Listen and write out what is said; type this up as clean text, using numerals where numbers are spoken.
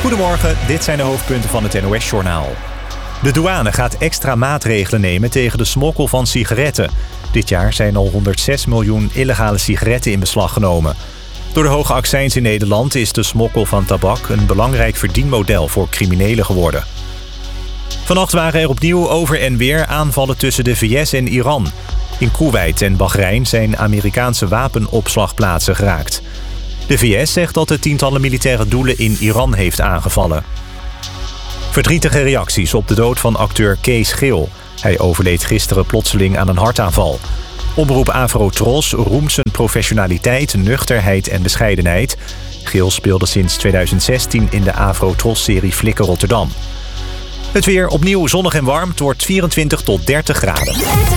Goedemorgen, dit zijn de hoofdpunten van het NOS-journaal. De douane gaat extra maatregelen nemen tegen de smokkel van sigaretten. Dit jaar zijn al 106 miljoen illegale sigaretten in beslag genomen. Door de hoge accijns in Nederland is de smokkel van tabak een belangrijk verdienmodel voor criminelen geworden. Vannacht waren er opnieuw over en weer aanvallen tussen de VS en Iran. In Koeweit en Bahrein zijn Amerikaanse wapenopslagplaatsen geraakt. De VS zegt dat het tientallen militaire doelen in Iran heeft aangevallen. Verdrietige reacties op de dood van acteur Kees Geel. Hij overleed gisteren plotseling aan een hartaanval. Omroep Afro-Tros roemt zijn professionaliteit, nuchterheid en bescheidenheid. Geel speelde sinds 2016 in de Afro-Tros-serie Flikker Rotterdam. Het weer opnieuw zonnig en warm. Het wordt 24 tot 30 graden.